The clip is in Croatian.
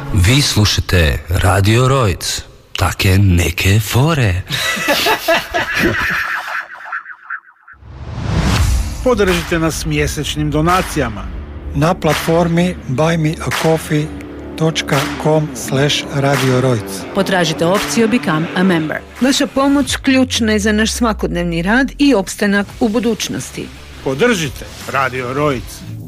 Vi slušate Radio Rojc. Take neke fore. Podržite nas mjesečnim donacijama na platformi buymeacoffee.com/Radio Rojc. Potražite opciju Become a Member. Vaša pomoć ključna je za naš svakodnevni rad i opstanak u budućnosti. Podržite Radio Rojc.